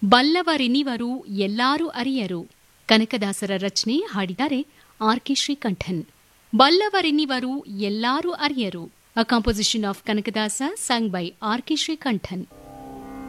ಬಲ್ಲವರೆನಿವರು ಎಲ್ಲಾರು ಅರಿಯರು. ಕನಕದಾಸರ ರಚನೆ, ಹಾಡಿದ್ದಾರೆ ಆರ್.ಕೆ. ಶ್ರೀಕಂಠನ್. ಬಲ್ಲವರೆನಿವರು ಎಲ್ಲಾರು ಅರಿಯರು, a composition of Kanakadasa sung by R.K. Srikantan.